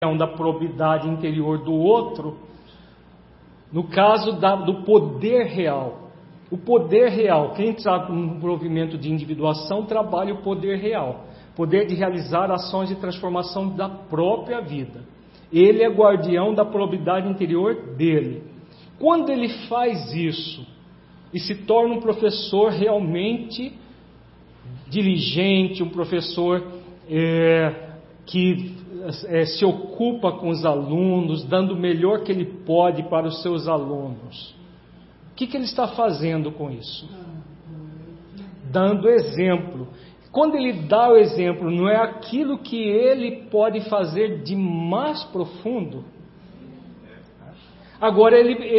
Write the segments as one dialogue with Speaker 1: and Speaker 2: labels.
Speaker 1: da probidade interior do outro, no caso do poder real. O poder real, quem está no movimento de individuação trabalha o poder real, poder de realizar ações de transformação da própria vida. Ele é guardião da probidade interior dele. Quando ele faz isso e se torna um professor realmente diligente, um professor que se ocupa com os alunos, dando o melhor que ele pode para os seus alunos, o que ele está fazendo com isso? Dando exemplo. Quando ele dá o exemplo, não é aquilo que ele pode fazer de mais profundo? Agora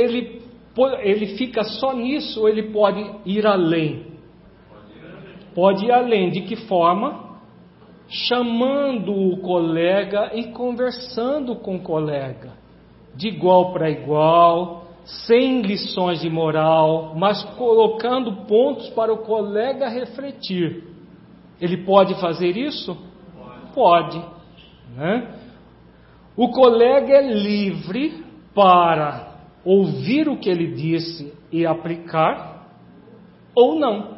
Speaker 1: ele fica só nisso ou ele pode ir além? Pode ir além. De que forma? Chamando o colega e conversando com o colega, de igual para igual, sem lições de moral, mas colocando pontos para o colega refletir. Ele pode fazer isso? Pode. Né? O colega é livre para ouvir o que ele disse e aplicar, ou não.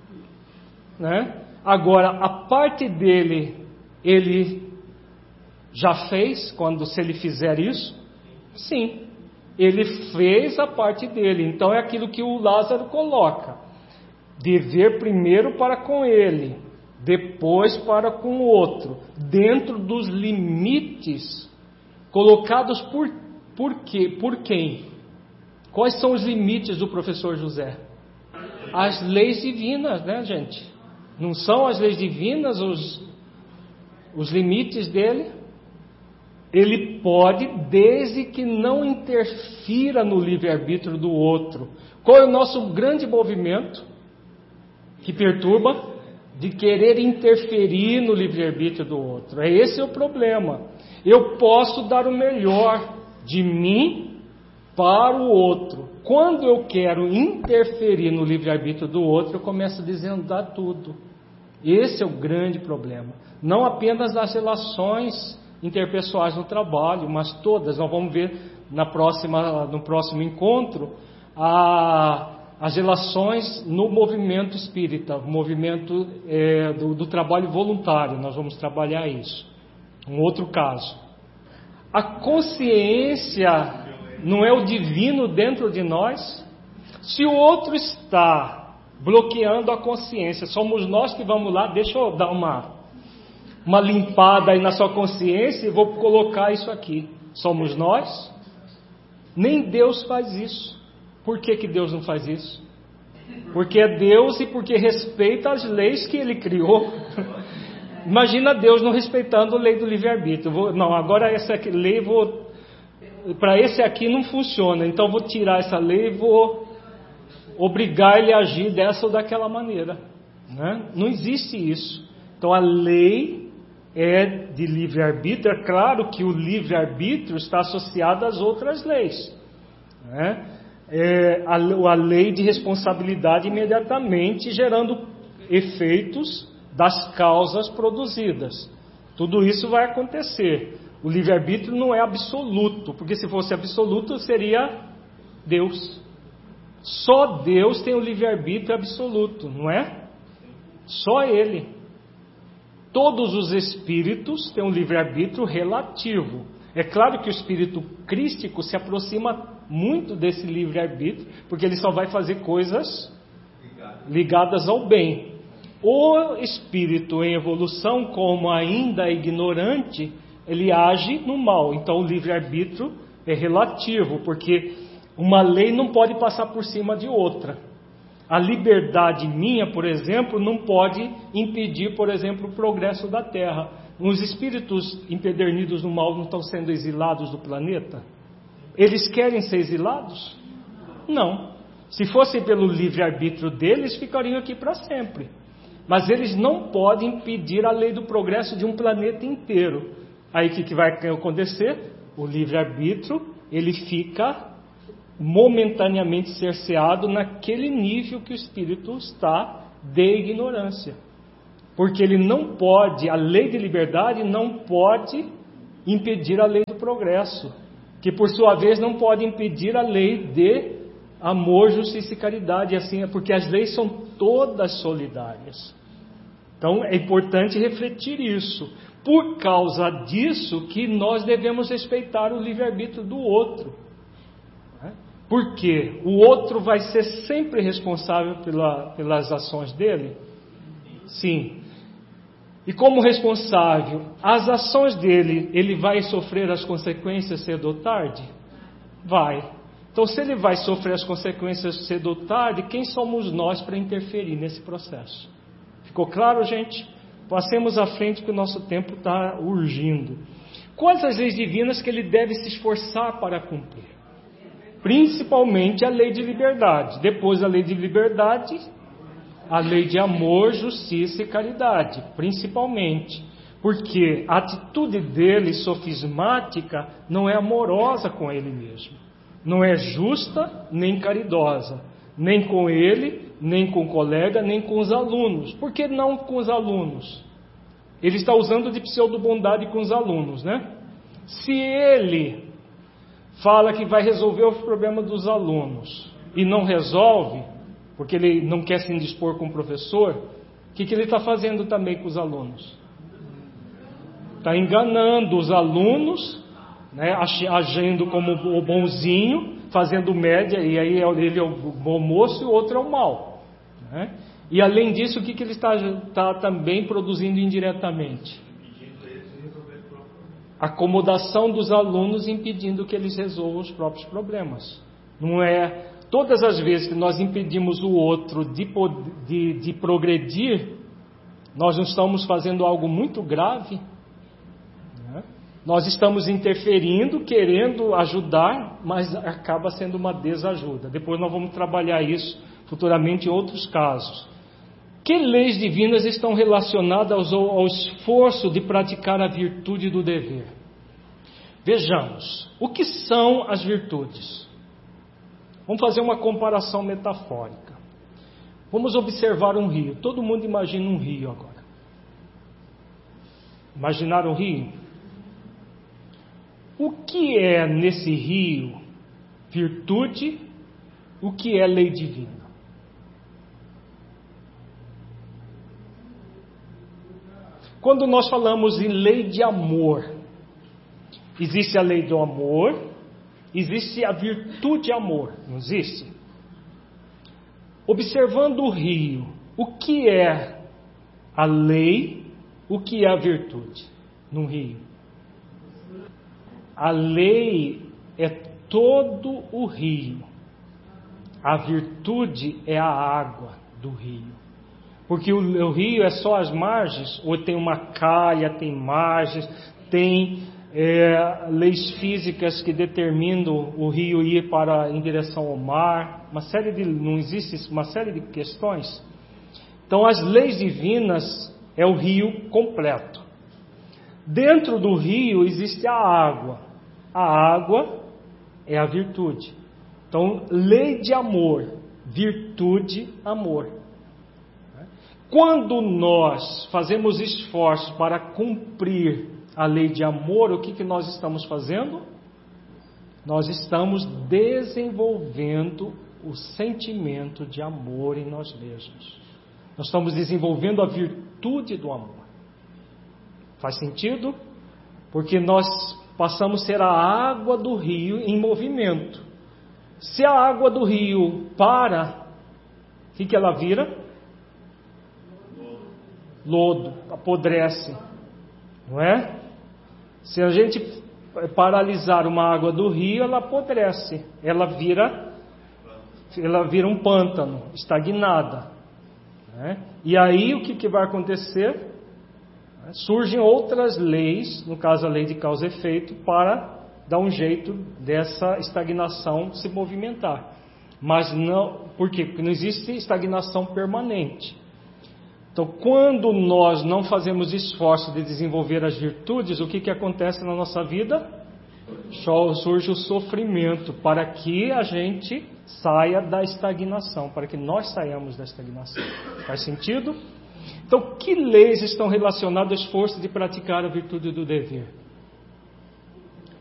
Speaker 1: Né? Agora, a parte dele, ele já fez, se ele fizer isso? Sim, ele fez a parte dele. Então é aquilo que o Lázaro coloca: dever primeiro para com ele, depois para com o outro, dentro dos limites colocados por quem? Quais são os limites do professor José? As leis divinas, né, gente? Não são as leis divinas os limites dele? Ele pode, desde que não interfira no livre-arbítrio do outro. Qual é o nosso grande movimento que perturba? De querer interferir no livre-arbítrio do outro. Esse é o problema. Eu posso dar o melhor de mim para o outro. Quando eu quero interferir no livre-arbítrio do outro, eu começo a desandar tudo. Esse é o grande problema. Não apenas nas relações interpessoais no trabalho, mas todas. Nós vamos ver no próximo encontro as relações no movimento espírita, o movimento do trabalho voluntário. Nós vamos trabalhar isso. Um outro caso. A consciência não é o divino dentro de nós? Se o outro está bloqueando a consciência, somos nós que vamos lá, deixa eu dar uma limpada aí na sua consciência e vou colocar isso aqui. Somos nós? Nem Deus faz isso. Por que Deus não faz isso? Porque é Deus e porque respeita as leis que Ele criou. Imagina Deus não respeitando a lei do livre-arbítrio. Não, agora essa lei para esse aqui não funciona, então vou tirar essa lei e vou obrigar ele a agir dessa ou daquela maneira. Né? Não existe isso. Então a lei é de livre-arbítrio. É claro que o livre-arbítrio está associado às outras leis. Né? A lei de responsabilidade imediatamente gerando efeitos das causas produzidas. Tudo isso vai acontecer. O livre-arbítrio não é absoluto, porque se fosse absoluto seria Deus. Só Deus tem o livre-arbítrio absoluto, não é? Só Ele. Todos os espíritos têm um livre-arbítrio relativo. É claro que o espírito crístico se aproxima muito desse livre-arbítrio, porque ele só vai fazer coisas ligadas ao bem. O espírito em evolução, como ainda é ignorante, ele age no mal. Então o livre-arbítrio é relativo, porque uma lei não pode passar por cima de outra. A liberdade minha, por exemplo, não pode impedir, por exemplo, o progresso da Terra. Os espíritos empedernidos no mal não estão sendo exilados do planeta? Eles querem ser exilados? Não. Se fosse pelo livre-arbítrio deles, ficariam aqui para sempre. Mas eles não podem impedir a lei do progresso de um planeta inteiro. Aí o que vai acontecer? O livre-arbítrio, ele fica momentaneamente cerceado naquele nível que o espírito está de ignorância. Porque ele não pode, a lei de liberdade não pode impedir a lei do progresso, que por sua vez não pode impedir a lei de amor, justiça e caridade, e assim é porque as leis são todas solidárias. Então é importante refletir isso. Por causa disso que nós devemos respeitar o livre-arbítrio do outro. Porque o outro vai ser sempre responsável pelas ações dele? Sim. E como responsável, as ações dele, ele vai sofrer as consequências cedo ou tarde? Vai. Então, se ele vai sofrer as consequências cedo ou tarde, quem somos nós para interferir nesse processo? Ficou claro, gente? Passemos à frente que o nosso tempo está urgindo. Quais as leis divinas que ele deve se esforçar para cumprir? Principalmente a lei de liberdade. Depois da lei de liberdade, a lei de amor, justiça e caridade. Principalmente. Porque a atitude dele, sofismática, não é amorosa com ele mesmo. Não é justa nem caridosa. Nem com ele, nem com o colega, nem com os alunos. Por que não com os alunos? Ele está usando de pseudo-bondade com os alunos, né? Se ele fala que vai resolver os problemas dos alunos e não resolve, porque ele não quer se indispor com o professor, o que ele está fazendo também com os alunos? Está enganando os alunos, né, agindo como o bonzinho, fazendo média, e aí ele é o bom moço e o outro é o mau. Né? E além disso, o que ele está também produzindo indiretamente? Acomodação dos alunos, impedindo que eles resolvam os próprios problemas. Não é todas as vezes que nós impedimos o outro de progredir, nós não estamos fazendo algo muito grave. Né? Nós estamos interferindo, querendo ajudar, mas acaba sendo uma desajuda. Depois nós vamos trabalhar isso futuramente em outros casos. Que leis divinas estão relacionadas ao esforço de praticar a virtude do dever? Vejamos, o que são as virtudes? Vamos fazer uma comparação metafórica. Vamos observar um rio. Todo mundo imagina um rio agora. Imaginaram um rio? O que é nesse rio virtude? O que é lei divina? Quando nós falamos em lei de amor, existe a lei do amor, existe a virtude de amor, não existe? Observando o rio, o que é a lei, o que é a virtude no rio? A lei é todo o rio, a virtude é a água do rio. Porque o rio é só as margens, ou tem uma calha, tem margens, tem leis físicas que determinam o rio ir em direção ao mar, não existe uma série de questões. Então as leis divinas é o rio completo. Dentro do rio existe a água é a virtude. Então lei de amor, virtude, amor. Quando nós fazemos esforços para cumprir a lei de amor, o que nós estamos fazendo? Nós estamos desenvolvendo o sentimento de amor em nós mesmos. Nós estamos desenvolvendo a virtude do amor. Faz sentido? Porque nós passamos a ser a água do rio em movimento. Se a água do rio para, o que ela vira? Lodo, apodrece, não é? Se a gente paralisar uma água do rio, ela apodrece, ela vira um pântano, estagnada, né? E aí o que vai acontecer? Surgem outras leis, no caso a lei de causa e efeito, para dar um jeito dessa estagnação se movimentar. Mas não, por quê? Porque não existe estagnação permanente. Então, quando nós não fazemos esforço de desenvolver as virtudes, o que acontece na nossa vida? Surge o sofrimento para que a gente saia da estagnação, para que nós saiamos da estagnação. Faz sentido? Então, que leis estão relacionadas ao esforço de praticar a virtude do dever?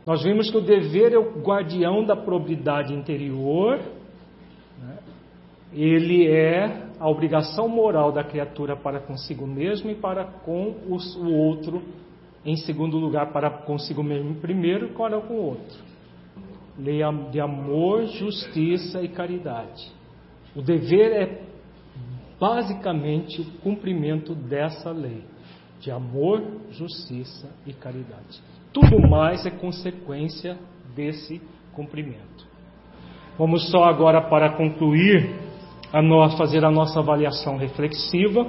Speaker 1: Nós vimos que o dever é o guardião da probidade interior, né? Ele é a obrigação moral da criatura para consigo mesmo e para com o outro, em segundo lugar, para consigo mesmo em primeiro e para com o outro. Lei de amor, justiça e caridade. O dever é basicamente o cumprimento dessa lei de amor, justiça e caridade. Tudo mais é consequência desse cumprimento. Vamos só agora, para concluir, fazer a nossa avaliação reflexiva.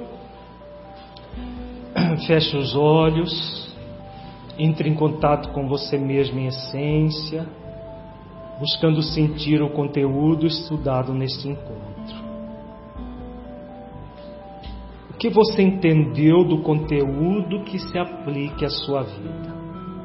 Speaker 1: Feche os olhos, entre em contato com você mesmo em essência, buscando sentir o conteúdo estudado neste encontro. O que você entendeu do conteúdo que se aplique à sua vida?